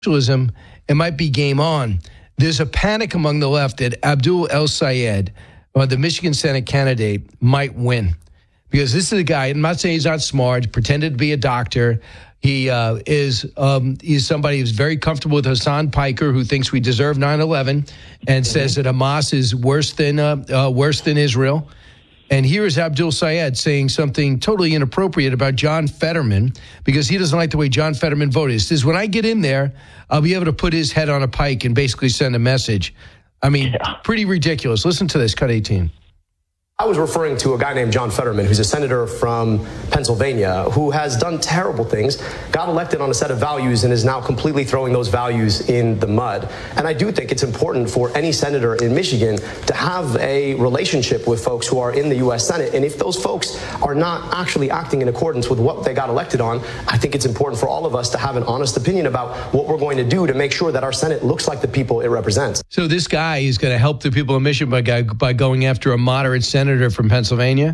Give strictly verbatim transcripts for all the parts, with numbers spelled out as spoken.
socialism, it might be game on. There's a panic among the left that Abdul El-Sayed, or the Michigan Senate candidate, might win. Because this is a guy, I'm not saying he's not smart, pretended to be a doctor. He uh, is um, he's somebody who's very comfortable with Hassan Piker, who thinks we deserve nine eleven and says that Hamas is worse than uh, uh, worse than Israel. And here is Abdul Sayed saying something totally inappropriate about John Fetterman because he doesn't like the way John Fetterman voted. He says, when I get in there, I'll be able to put his head on a pike and basically send a message. I mean, yeah. Pretty ridiculous. Listen to this, cut eighteen. I was referring to a guy named John Fetterman, who's a senator from Pennsylvania, who has done terrible things, got elected on a set of values, and is now completely throwing those values in the mud. And I do think it's important for any senator in Michigan to have a relationship with folks who are in the U S Senate. And if those folks are not actually acting in accordance with what they got elected on, I think it's important for all of us to have an honest opinion about what we're going to do to make sure that our Senate looks like the people it represents. So this guy is going to help the people of Michigan by, by going after a moderate senator from Pennsylvania?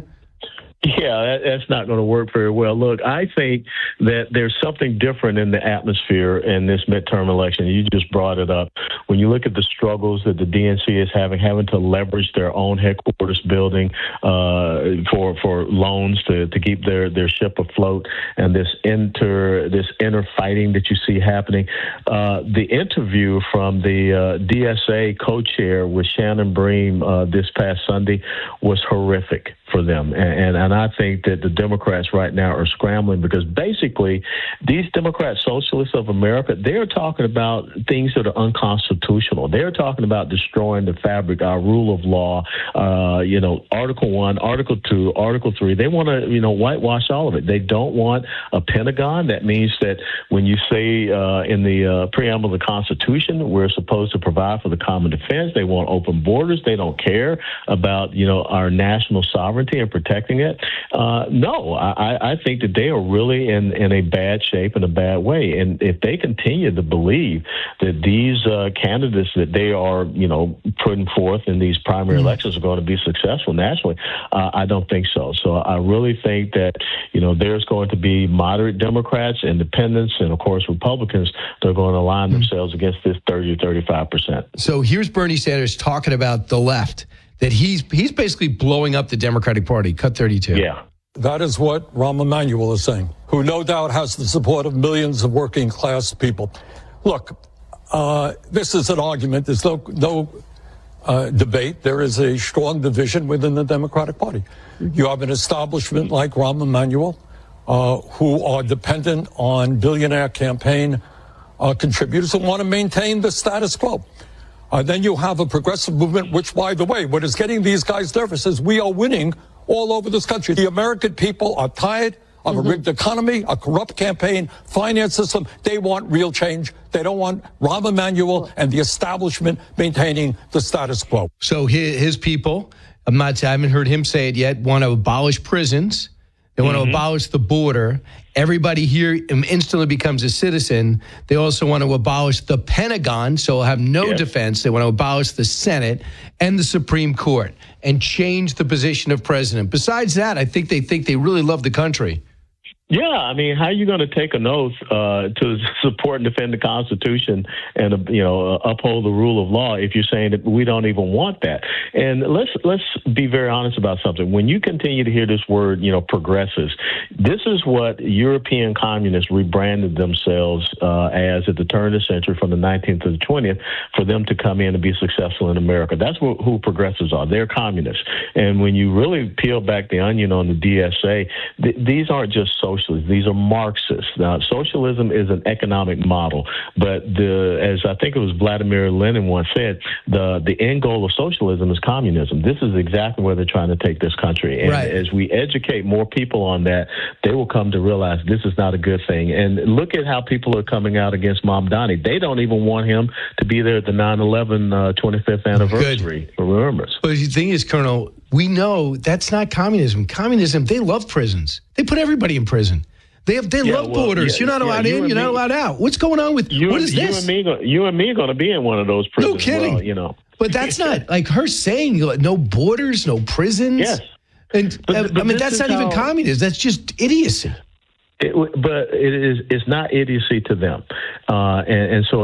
Yeah, that, that's not going to work very well. Look, I think that there's something different in the atmosphere in this midterm election. You just brought it up. When you look at the struggles that the D N C is having, having to leverage their own headquarters building uh, for for loans to, to keep their, their ship afloat, and this inter this inner fighting that you see happening. Uh, the interview from the uh, D S A co-chair with Shannon Bream uh, this past Sunday was horrific for them. And, and and I think that the Democrats right now are scrambling because basically these Democrat socialists of America, they're talking about things that are unconstitutional. They're talking about destroying the fabric, our rule of law, uh, you know, Article one, Article two, Article three. They want to, you know, whitewash all of it. They don't want a Pentagon. That means that when you say uh, in the uh, preamble of the Constitution, we're supposed to provide for the common defense. They want open borders. They don't care about, you know, our national sovereignty and protecting it. Uh, no, I, I think that they are really in, in a bad shape, in a bad way. And if they continue to believe that these uh, candidates that they are, you know, putting forth in these primary mm-hmm. elections are going to be successful nationally, uh, I don't think so. So I really think that, you know, there's going to be moderate Democrats, independents, and, of course, Republicans that are going to align mm-hmm. themselves against this thirty or thirty-five percent. So here's Bernie Sanders talking about the left, that he's he's basically blowing up the Democratic Party. Cut thirty-two. Yeah. That is what Rahm Emanuel is saying, who no doubt has the support of millions of working class people. Look, uh, this is an argument. There's no, no uh, debate. There is a strong division within the Democratic Party. You have an establishment like Rahm Emanuel, uh, who are dependent on billionaire campaign uh, contributors who want to maintain the status quo. Uh, then you have a progressive movement, which, by the way, what is getting these guys nervous is we are winning all over this country. The American people are tired of mm-hmm. a rigged economy, a corrupt campaign, finance system. They want real change. They don't want Rahm Emanuel and the establishment maintaining the status quo. So his, his people, I'm not, I haven't heard him say it yet, want to abolish prisons. They want mm-hmm. to abolish the border. Everybody here instantly becomes a citizen. They also want to abolish the Pentagon, so we'll have no yes. defense. They want to abolish the Senate and the Supreme Court and change the position of president. Besides that, I think they think they really love the country. Yeah, I mean, how are you going to take an oath uh, to support and defend the Constitution and uh, you know uh, uphold the rule of law if you're saying that we don't even want that? And let's let's be very honest about something. When you continue to hear this word, you know, progressives, this is what European communists rebranded themselves uh, as at the turn of the century, from the nineteenth to the twentieth, for them to come in and be successful in America. That's what, who progressives are. They're communists. And when you really peel back the onion on the D S A, th- these aren't just social. These are Marxists. Now, socialism is an economic model, but the, as I think it was Vladimir Lenin once said, the the end goal of socialism is communism. This is exactly where they're trying to take this country. And right. as we educate more people on that, they will come to realize this is not a good thing. And look at how people are coming out against Mamdani. They don't even want him to be there at the nine eleven uh, twenty-fifth anniversary good. for remembrance. But the thing is, Colonel, we know that's not communism. Communism, they love prisons. They put everybody in prison. They have, they yeah, love well, borders. Yeah, you're not allowed yeah, in. You're me, not allowed out. What's going on with you? What is you this? And me, you and me are going to be in one of those prisons. No kidding. Well, you know, but that's not like her saying like, no borders, no prisons. Yes, and but, but I mean that's not how, even communism. That's just idiocy. It, but it is. It's not idiocy to them, uh, and, and so.